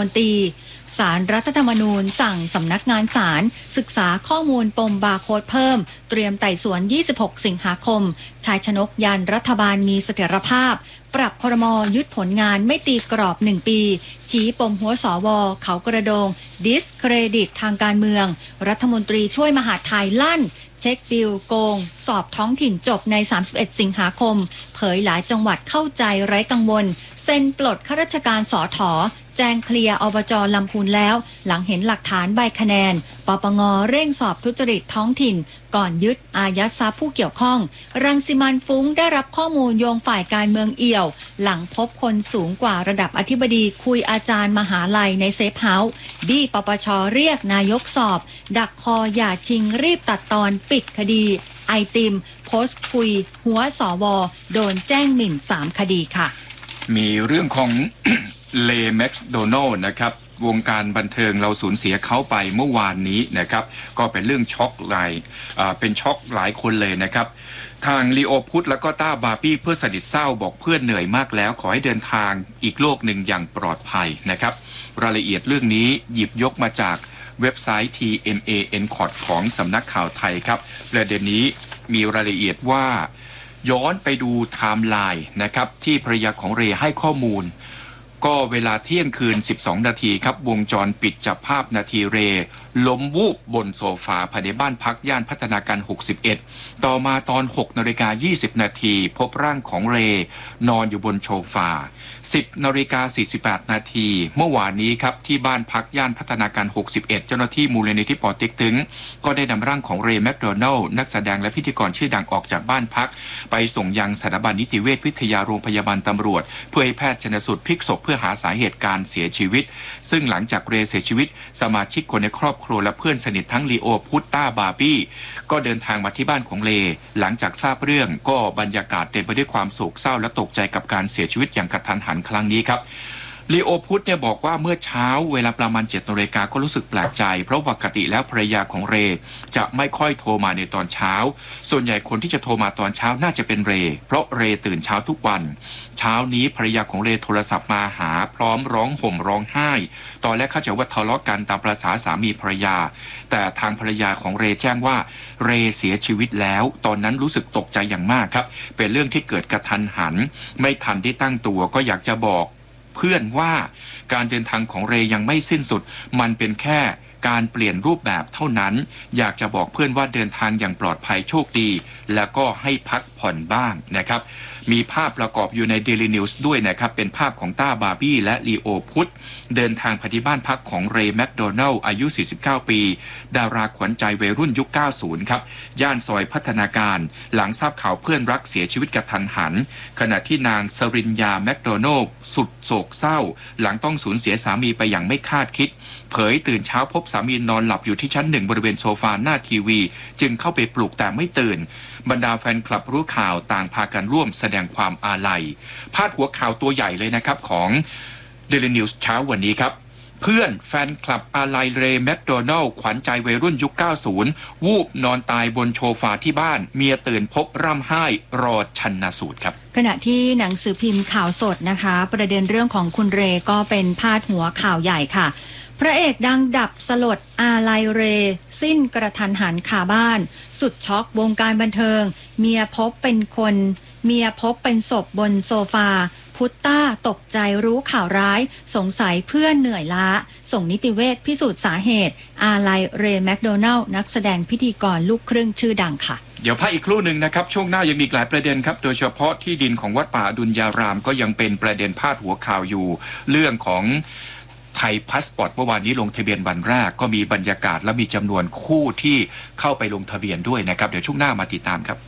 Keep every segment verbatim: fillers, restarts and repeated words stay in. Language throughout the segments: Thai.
นตรีศาลรัฐธรรมนูญสั่งสำนักงานศาลศึกษาข้อมูลปมบาร์โค้ดเพิ่มเตรียมไต่สวนยี่สิบหกสิงหาคมชายชนกยันรัฐบาลมีเสถียรภาพปรับครม.ยึดผลงานไม่ตีกรอบหนึ่งปีชี้ปมหัวสวเขากระโดงดิสเครดิตทางการเมืองรัฐมนตรีช่วยมหาดไทยลั่นเช็คบิลโกงสอบท้องถิ่นจบในสามสิบเอ็ดสิงหาคมเผยหลายจังหวัดเข้าใจไร้กังวลเซ็นปลดข้าราชการสถ.แจ้งเคลียร์อบจ.ลำพูนแล้วหลังเห็นหลักฐานใบคะแนนปปง.เร่งสอบทุจริตท้องถิ่นก่อนยึดอายัดทรัพย์ผู้เกี่ยวข้องรังสิมันต์ฟุ้งได้รับข้อมูลโยงฝ่ายการเมืองเอี่ยวหลังพบคนสูงกว่าระดับอธิบดีคุยอาจารย์มหาลัยในเซฟเฮาส์บี้ปปช.เรียกนายกสอบดักคออย่าชิงรีบตัดตอนปิดคดีไอติมโพสต์คุยหัวสวโดนแจ้งหมิ่นสามคดีค่ะมีเรื่องของ เลแม็กซ์โดนัลด์นะครับวงการบันเทิงเราสูญเสียเขาไปเมื่อวานนี้นะครับก็เป็นเรื่องช็อกหลายเป็นช็อกหลายคนเลยนะครับทางลีโอพุทธแล้วก็ต้าบาร์บี้เพื่อสนิทเศร้าบอกเพื่อนเหนื่อยมากแล้วขอให้เดินทางอีกโลกหนึ่งอย่างปลอดภัยนะครับรายละเอียดเรื่องนี้หยิบยกมาจากเว็บไซต์ ที เอ็ม เอ เอ็น ซี โอ ที ของสำนักข่าวไทยครับประเด็นนี้มีรายละเอียดว่าย้อนไปดูไทม์ไลน์นะครับที่ภรรยาของเรย์ให้ข้อมูลก็เวลาเที่ยงคืนสิบสองนาทีครับวงจรปิดจับภาพนาทีเรย์ล้มวูบบนโซฟาภายในบ้านพักย่านพัฒนาการหกสิบเอ็ดต่อมาตอนหกนาฬิกายี่สิบนาทีพบร่างของเรย์นอนอยู่บนโซฟาสิบนาฬิกาสี่สิบแปดนาทีเมื่อวานนี้ครับที่บ้านพักย่านพัฒนาการหกสิบเอ็ดเจ้าหน้าที่มูลนิธิปอเต็กตึงก็ได้นำร่างของเรย์แมคโดนัลด์นักแสดงและพิธีกรชื่อดังออกจากบ้านพักไปส่งยังสถาบันนิติเวชวิทยาโรงพยาบาลตำรวจเพื่อให้แพทย์ชันสูตรพลิกศพเพื่อหาสาเหตุการเสียชีวิตซึ่งหลังจากเรย์เสียชีวิตสมาชิกคนในครอบครัวและเพื่อนสนิททั้งลีโอพุทธต้าบาร์บี้ก็เดินทางมาที่บ้านของเรย์หลังจากทราบเรื่องก็บรรยากาศเต็มไปด้วยความโศกเศร้าและตกใจกับการเสียชีวิตอย่างกระทันหันครั้งนี้ครับลีโอพุทธเนี่ยบอกว่าเมื่อเช้าเวลาประมาณเจ็ดนาฬิกาก็รู้สึกแปลกใจเพราะปกติแล้วภรรยาของเรย์จะไม่ค่อยโทรมาในตอนเช้าส่วนใหญ่คนที่จะโทรมาตอนเช้าน่าจะเป็นเรย์เพราะเรย์ตื่นเช้าทุกวันเช้านี้ภรรยาของเรย์โทรศัพท์มาหาพร้อมร้องห่มร้องไห้ตอนแรกเข้าใจว่าทะเลาะกันตามประสาสามีภรรยาแต่ทางภรรยาของเรย์แจ้งว่าเรย์เสียชีวิตแล้วตอนนั้นรู้สึกตกใจอย่างมากครับเป็นเรื่องที่เกิดกระทันหันไม่ทันได้ตั้งตัวก็อยากจะบอกเพื่อนว่าการเดินทางของเรย์ยังไม่สิ้นสุดมันเป็นแค่การเปลี่ยนรูปแบบเท่านั้นอยากจะบอกเพื่อนว่าเดินทางอย่างปลอดภัยโชคดีแล้วก็ให้พักผ่อนบ้างนะครับมีภาพประกอบอยู่ใน Daily News ด้วยนะครับเป็นภาพของต้าบาร์บี้และลีโอพุทธเดินทางไปที่บ้านพักของเรย์แมคโดนัลด์อายุสี่สิบเก้าปีดาราขวัญใจวัยรุ่นยุคเก้าสิบครับย่านซอยพัฒนาการหลังทราบข่าวเพื่อนรักเสียชีวิตกระทันหันขณะที่นางสริญญาแมคโดนัลด์สุดโศกเศร้าหลังต้องสูญเสียสามีไปอย่างไม่คาดคิดเผยตื่นเช้าพบสามีนอนหลับอยู่ที่ชั้นหนึ่งบริเวณโซฟาหน้าทีวีจึงเข้าไปปลุกแต่ไม่ตื่นบรรดาแฟนคลับรู้ข่าวต่างพากันร่วมแสดงความอาลัยพาดหัวข่าวตัวใหญ่เลยนะครับของ Daily News เช้าวันนี้ครับเพื่อนแฟนคลับอาลัยเรย์แมคโดนัลด์ขวัญใจวัยรุ่นยุคเก้าสิบวูบนอนตายบนโซฟาที่บ้านเมียตื่นพบร่ำไห้รอชันสูตรครับขณะที่หนังสือพิมพ์ข่าวสดนะคะประเด็นเรื่องของคุณเรย์ก็เป็นพาดหัวข่าวใหญ่ค่ะพระเอกดังดับสลดอาลัยเรย์สิ้นกระทันหันคาบ้านสุดช็อกวงการบันเทิงเมียพบเป็นคนเมียพบเป็นศพบนโซฟาพุทต้าตกใจรู้ข่าวร้ายสงสัยเพื่อนเหนื่อยล้าส่งนิติเวชพิสูจน์สาเหตุอาลัยเรย์แมคโดนัลด์นักแสดงพิธีกรลูกครึ่งชื่อดังค่ะเดี๋ยวพักอีกครู่หนึ่งนะครับช่วงหน้ายังมีหลายประเด็นครับโดยเฉพาะที่ดินของวัดป่าอดุลยารามก็ยังเป็นประเด็นพาดหัวข่าวอยู่เรื่องของไทยพาสปอร์ตเมื่อวานนี้ลงทะเบียนวันแรกก็มีบรรยากาศและมีจำนวนคู่ที่เข้าไปลงทะเบียนด้วยนะครับเดี๋ยวช่วงหน้ามาติดตามครับ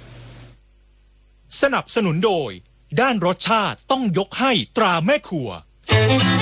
สนับสนุนโดยด้านรสชาติต้องยกให้ตราแม่ครัว